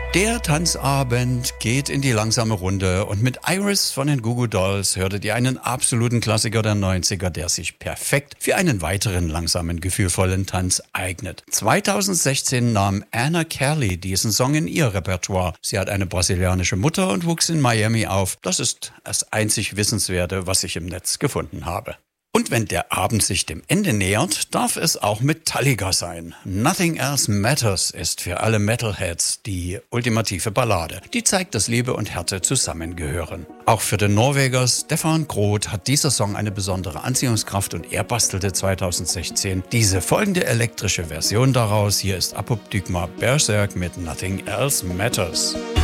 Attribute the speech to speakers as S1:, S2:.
S1: Der Tanzabend geht in die langsame Runde und mit Iris von den Goo Goo Dolls hörtet ihr einen absoluten Klassiker der 90er, der sich perfekt für einen weiteren langsamen, gefühlvollen Tanz eignet. 2016 nahm Anna Kelly diesen Song in ihr Repertoire. Sie hat eine brasilianische Mutter und wuchs in Miami auf. Das ist das einzig Wissenswerte, was ich im Netz gefunden habe. Und wenn der Abend sich dem Ende nähert, darf es auch Metallica sein. Nothing Else Matters ist für alle Metalheads die ultimative Ballade. Die zeigt, dass Liebe und Härte zusammengehören. Auch für den Norweger Stefan Groth hat dieser Song eine besondere Anziehungskraft und er bastelte 2016 diese folgende elektrische Version daraus. Hier ist Apoptygma Berserk mit Nothing Else Matters.